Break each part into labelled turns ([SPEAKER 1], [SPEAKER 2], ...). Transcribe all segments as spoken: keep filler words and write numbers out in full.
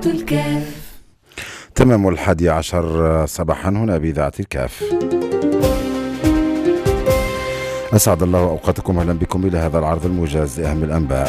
[SPEAKER 1] الكاف.
[SPEAKER 2] تمام الحادي عشر صباحا هنا بإذاعة الكاف. أسعد الله أوقاتكم، أهلا بكم إلى هذا العرض الموجز لأهم الأنباء.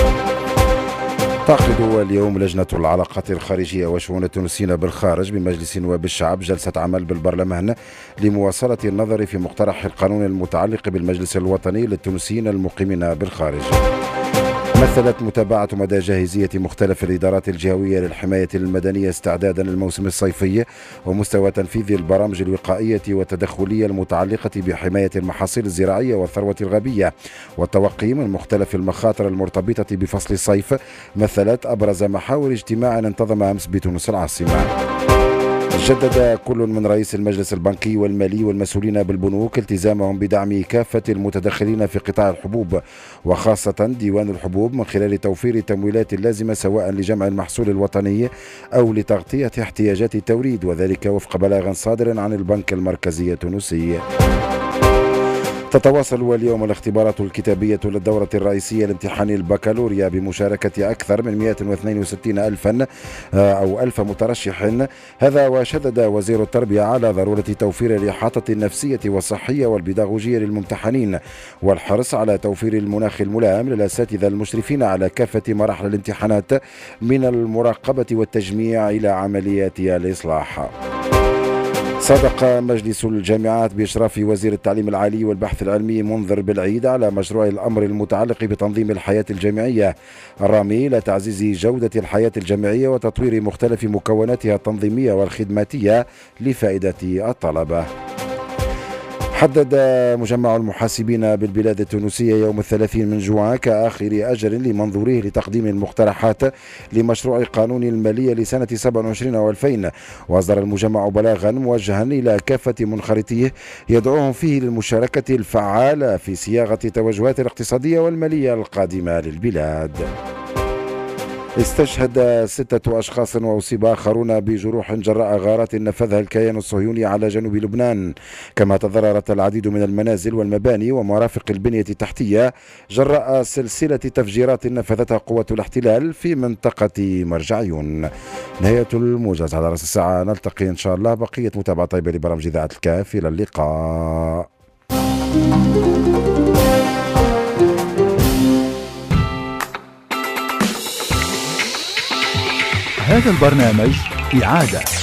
[SPEAKER 2] تعقد اليوم لجنة العلاقات الخارجية وشؤون التونسيين بالخارج بمجلس نواب الشعب جلسة عمل بالبرلمان لمواصلة النظر في مقترح القانون المتعلق بالمجلس الوطني للتونسيين المقيمين بالخارج. مثلت متابعة مدى جاهزية مختلف الإدارات الجهوية للحماية المدنية استعدادا للموسم الصيفي ومستوى تنفيذ البرامج الوقائية والتدخلية المتعلقة بحماية المحاصيل الزراعية والثروة الغابية والتوقي من مختلف المخاطر المرتبطة بفصل الصيف. مثلت أبرز محاور اجتماع انتظم أمس بتونس العاصمة. جدد كل من رئيس المجلس البنكي والمالي والمسؤولين بالبنوك التزامهم بدعم كافة المتدخلين في قطاع الحبوب وخاصة ديوان الحبوب من خلال توفير التمويلات اللازمة سواء لجمع المحصول الوطني أو لتغطية احتياجات التوريد، وذلك وفق بلاغ صادر عن البنك المركزي التونسي. تتواصل اليوم الاختبارات الكتابية للدورة الرئيسية لامتحان البكالوريا بمشاركة أكثر من مئة واثنين وستين ألفا أو ألف مترشح. هذا وشدد وزير التربية على ضرورة توفير الإحاطة النفسية والصحية والبيداغوجية للممتحنين والحرص على توفير المناخ الملائم للأساتذة المشرفين على كافة مراحل الامتحانات من المراقبة والتجميع إلى عمليات الإصلاح. صادق مجلس الجامعات بإشراف وزير التعليم العالي والبحث العلمي منذر بالعيد على مشروع الأمر المتعلق بتنظيم الحياة الجامعية الرامي إلى تعزيز جودة الحياة الجامعية وتطوير مختلف مكوناتها التنظيمية والخدماتية لفائدة الطلبة. حدد مجمع المحاسبين بالبلاد التونسية يوم الثلاثين من جوان كآخر أجل لمنظوره لتقديم المقترحات لمشروع قانون المالية لسنة سبعة وعشرين وألفين. وأصدر المجمع بلاغا موجها إلى كافة منخرطيه يدعوهم فيه للمشاركة الفعالة في صياغة التوجهات الاقتصادية والمالية القادمة للبلاد. استشهد ستة أشخاص وأصيب آخرون بجروح جراء غارات نفذها الكيان الصهيوني على جنوب لبنان، كما تضررت العديد من المنازل والمباني ومرافق البنية التحتية جراء سلسلة تفجيرات نفذتها قوة الاحتلال في منطقة مرجعيون. نهاية الموجز على رأس الساعة، نلتقي إن شاء الله. بقية متابعة طيبة لبرامج إذاعة الكاف، إلى اللقاء.
[SPEAKER 3] هذا البرنامج إعادة